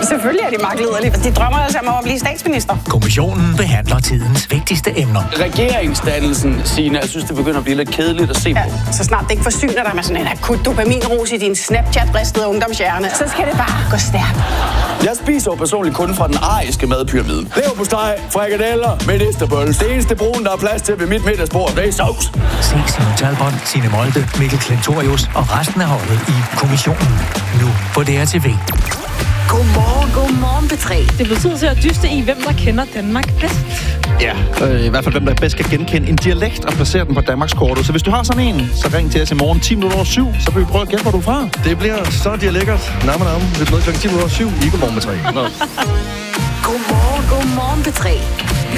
Selvfølgelig er de magtliderlige. De drømmer altså om at blive statsminister. Kommissionen behandler tidens vigtigste emner. Regeringsdannelsen, Signe, jeg synes, det begynder at blive lidt kedeligt at se på. Ja, så snart det ikke forsyner dig med sådan en akut dopaminrus i din Snapchat-ristede ungdomshjerne, så skal det bare gå stærkt. Jeg spiser jo personligt kun fra den ariske madpyramide. Leverpostej, frikadeller, medisterbøl. Det eneste brun, der er plads til ved mit middagsbord, det er sovs. Se Signe Talbot, Signe Molde, Mikkel Klentorius og resten af holdet i Kommissionen. Nu på DRTV. Godmorgen P3. Det betyder til at dyste i, hvem der kender Danmark bedst. Ja, i hvert fald hvem der bedst kan genkende en dialekt og placere den på Danmarkskortet. Så hvis du har sådan en, så ring til os i morgen 7:10, så vil vi prøve at gætte, hvor du er fra. Det bliver så lækkert. Namme. Lidt med kl. 7:10 i Godmorgen med 3. Godmorgen P3.